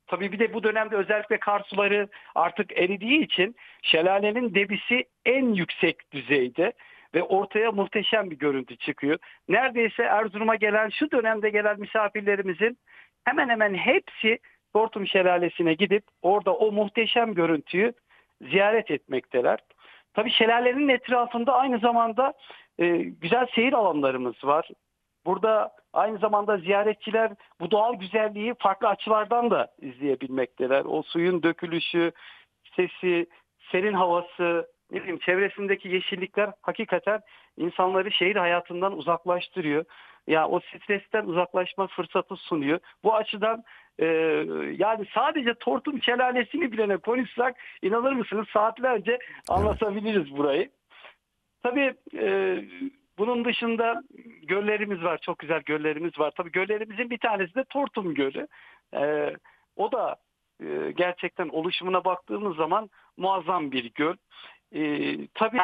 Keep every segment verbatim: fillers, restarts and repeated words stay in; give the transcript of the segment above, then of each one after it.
Tabii bir de bu dönemde özellikle kar suları artık eridiği için şelalenin debisi en yüksek düzeyde ve ortaya muhteşem bir görüntü çıkıyor. Neredeyse Erzurum'a gelen, şu dönemde gelen misafirlerimizin hemen hemen hepsi Tortum Şelalesi'ne gidip orada o muhteşem görüntüyü ziyaret etmekteler. Tabii şelalenin etrafında aynı zamanda e, güzel seyir alanlarımız var. Burada aynı zamanda ziyaretçiler bu doğal güzelliği farklı açılardan da izleyebilmekteler. O suyun dökülüşü, sesi, serin havası, ne bileyim çevresindeki yeşillikler hakikaten insanları şehir hayatından uzaklaştırıyor. Ya o stresten uzaklaşma fırsatı sunuyor. Bu açıdan e, yani sadece Tortum Şelalesi'ni bilene konuşsak inanır mısınız saatlerce Evet. anlatabiliriz burayı. Tabii e, bunun dışında göllerimiz var. Çok güzel göllerimiz var. Tabii göllerimizin bir tanesi de Tortum Gölü. E, o da e, gerçekten oluşumuna baktığımız zaman muazzam bir göl. E, tabii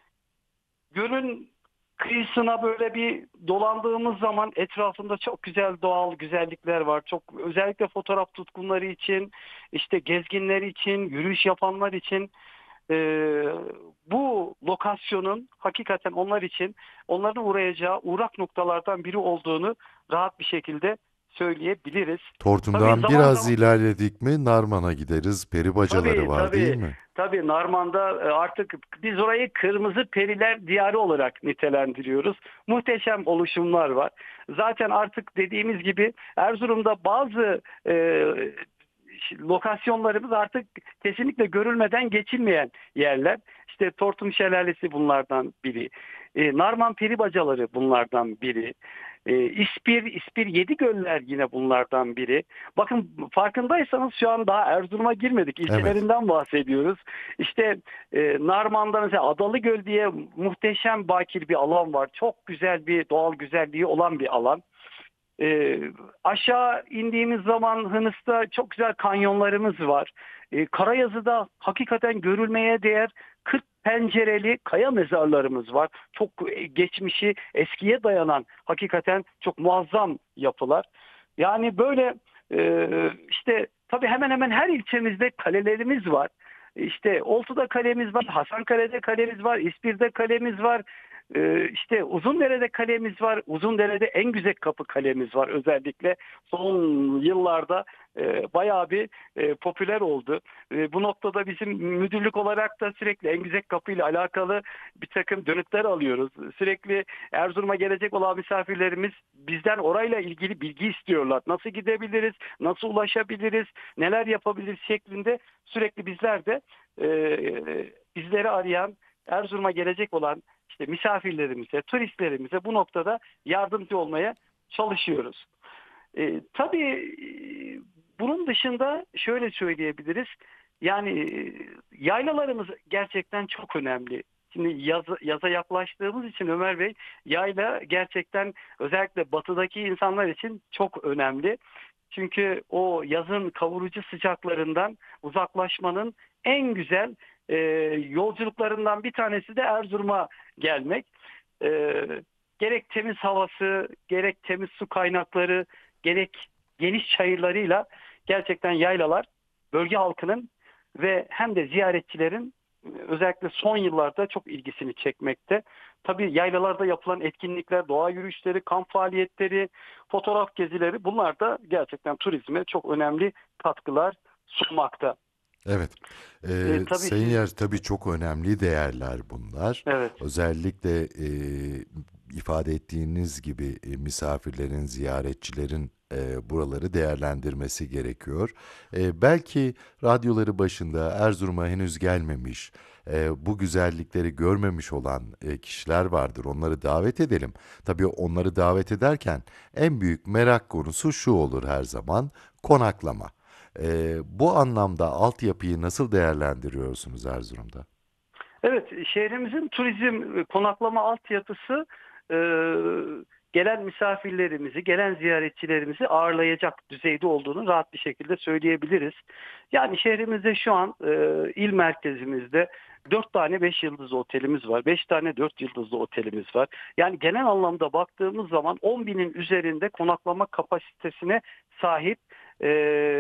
gölün kıyısına böyle bir dolandığımız zaman etrafında çok güzel doğal güzellikler var. Çok özellikle fotoğraf tutkunları için, işte gezginler için, yürüyüş yapanlar için ee, bu lokasyonun hakikaten onlar için onların uğrayacağı uğrak noktalardan biri olduğunu rahat bir şekilde söyleyebiliriz. Tabii Tortum'dan zaman biraz zaman ilerledik mi Narman'a gideriz. Peri bacaları tabii var değil tabii mi? tabii Narman'da e, artık biz orayı Kırmızı Periler Diyarı olarak nitelendiriyoruz. Muhteşem oluşumlar var. Zaten artık dediğimiz gibi Erzurum'da bazı e, lokasyonlarımız artık kesinlikle görülmeden geçilmeyen yerler. İşte Tortum Şelalesi bunlardan biri. E, Narman Peribacaları bunlardan biri. E, İspir, İspir Yedigöller yine bunlardan biri. Bakın farkındaysanız şu an daha Erzurum'a girmedik. Evet. İlçelerinden bahsediyoruz. İşte e, Narman'da mesela Adalıgöl diye muhteşem bakir bir alan var. Çok güzel bir doğal güzelliği olan bir alan. E, aşağı indiğimiz zaman Hınıs'ta çok güzel kanyonlarımız var. E, Karayazı'da hakikaten görülmeye değer kırk pencereli kaya mezarlarımız var. Çok e, geçmişi eskiye dayanan hakikaten çok muazzam yapılar. Yani böyle e, işte tabii hemen hemen her ilçemizde kalelerimiz var. İşte Oltu'da kalemiz var, Hasankale'de kalemiz var, İspir'de kalemiz var. Ee, işte Uzundere'de kalemiz var. Uzundere'de en güzel kapı kalemiz var. Özellikle son yıllarda e, bayağı bir e, popüler oldu. E, bu noktada bizim müdürlük olarak da sürekli en güzel kapı ile alakalı bir takım dönütler alıyoruz. Sürekli Erzurum'a gelecek olan misafirlerimiz bizden orayla ilgili bilgi istiyorlar. Nasıl gidebiliriz, nasıl ulaşabiliriz, neler yapabiliriz şeklinde sürekli bizler de e, bizleri arayan, Erzurum'a gelecek olan işte misafirlerimize, turistlerimize bu noktada yardımcı olmaya çalışıyoruz. E, tabii e, bunun dışında şöyle söyleyebiliriz. Yani e, yaylalarımız gerçekten çok önemli. Şimdi yaz, yaza yaklaştığımız için Ömer Bey, yayla gerçekten özellikle batıdaki insanlar için çok önemli. Çünkü o yazın kavurucu sıcaklarından uzaklaşmanın en güzel e, yolculuklarından bir tanesi de Erzurum'a gelmek. E, gerek temiz havası, gerek temiz su kaynakları, gerek geniş çayırlarıyla gerçekten yaylalar bölge halkının ve hem de ziyaretçilerin özellikle son yıllarda çok ilgisini çekmekte. Tabii yaylalarda yapılan etkinlikler, doğa yürüyüşleri, kamp faaliyetleri, fotoğraf gezileri bunlar da gerçekten turizme çok önemli katkılar sunmakta. Evet. E, Ee, tabii Sayın siz Yer, tabii çok önemli değerler bunlar. evet. Özellikle e, ifade ettiğiniz gibi e, misafirlerin, ziyaretçilerin e, buraları değerlendirmesi gerekiyor. E, belki radyoları başında Erzurum'a henüz gelmemiş, e, bu güzellikleri görmemiş olan e, kişiler vardır. Onları davet edelim. Tabii onları davet ederken en büyük merak konusu şu olur her zaman: konaklama. Ee, bu anlamda altyapıyı nasıl değerlendiriyorsunuz Erzurum'da? Evet, şehrimizin turizm e, konaklama altyapısı e, gelen misafirlerimizi, gelen ziyaretçilerimizi ağırlayacak düzeyde olduğunu rahat bir şekilde söyleyebiliriz. Yani şehrimizde şu an e, il merkezimizde dört tane beş yıldızlı otelimiz var. beş tane dört yıldızlı otelimiz var. Yani genel anlamda baktığımız zaman on binin üzerinde konaklama kapasitesine sahip e,